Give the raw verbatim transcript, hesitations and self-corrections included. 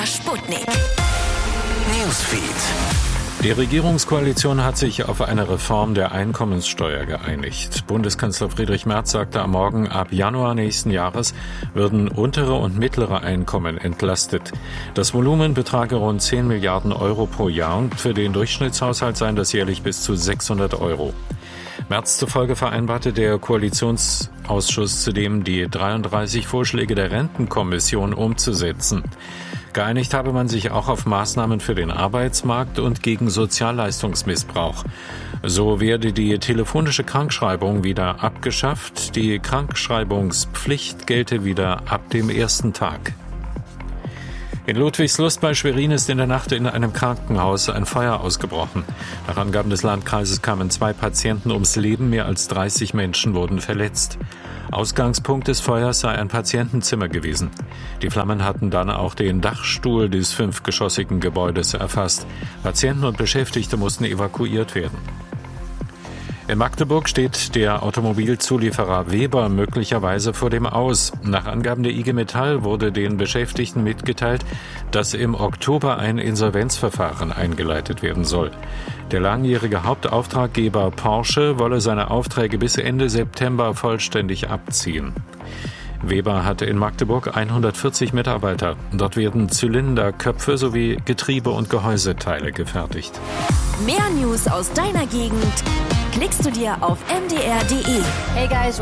der Sputnik. Newsfeed. Die Regierungskoalition hat sich auf eine Reform der Einkommenssteuer geeinigt. Bundeskanzler Friedrich Merz sagte am Morgen, ab Januar nächsten Jahres würden untere und mittlere Einkommen entlastet. Das Volumen betrage rund zehn Milliarden Euro pro Jahr und für den Durchschnittshaushalt seien das jährlich bis zu sechshundert Euro. Merz zufolge vereinbarte der Koalitionsausschuss zudem, die dreiunddreißig Vorschläge der Rentenkommission umzusetzen. Geeinigt habe man sich auch auf Maßnahmen für den Arbeitsmarkt und gegen Sozialleistungsmissbrauch. So werde die telefonische Krankschreibung wieder abgeschafft. Die Krankschreibungspflicht gelte wieder ab dem ersten Tag. In Ludwigslust bei Schwerin ist in der Nacht in einem Krankenhaus ein Feuer ausgebrochen. Nach Angaben des Landkreises kamen zwei Patienten ums Leben, mehr als dreißig Menschen wurden verletzt. Ausgangspunkt des Feuers sei ein Patientenzimmer gewesen. Die Flammen hatten dann auch den Dachstuhl des fünfgeschossigen Gebäudes erfasst. Patienten und Beschäftigte mussten evakuiert werden. In Magdeburg steht der Automobilzulieferer Weber möglicherweise vor dem Aus. Nach Angaben der I G Metall wurde den Beschäftigten mitgeteilt, dass im Oktober ein Insolvenzverfahren eingeleitet werden soll. Der langjährige Hauptauftraggeber Porsche wolle seine Aufträge bis Ende September vollständig abziehen. Weber hatte in Magdeburg hundertvierzig Mitarbeiter. Dort werden Zylinder, Köpfe sowie Getriebe- und Gehäuseteile gefertigt. Mehr News aus deiner Gegend klickst du dir auf m d r punkt d e. Hey guys,